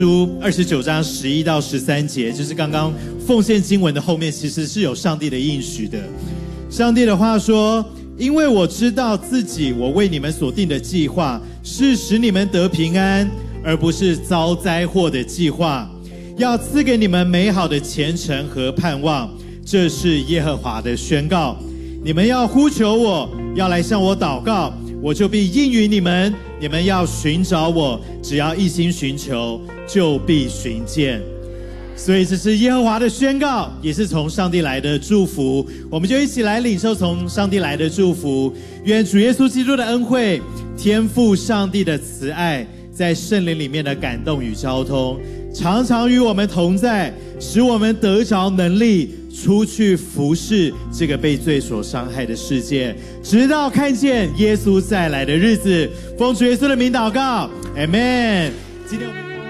书29章11到13节，就是刚刚奉献经文的后面，其实是有上帝的应许的。上帝的话说：因为我知道自己我为你们所定的计划是使你们得平安，而不是遭灾祸的计划，要赐给你们美好的前程和盼望。这是耶和华的宣告。你们要呼求我，要来向我祷告，我就必应允你们。你们要寻找我，只要一心寻求，就必寻见。所以这是耶和华的宣告，也是从上帝来的祝福。我们就一起来领受从上帝来的祝福。愿主耶稣基督的恩惠、天父上帝的慈爱，在圣灵里面的感动与交通，常常与我们同在，使我们得着能力出去服侍这个被罪所伤害的世界，直到看见耶稣再来的日子。奉主耶稣的名祷告， Amen。今天我们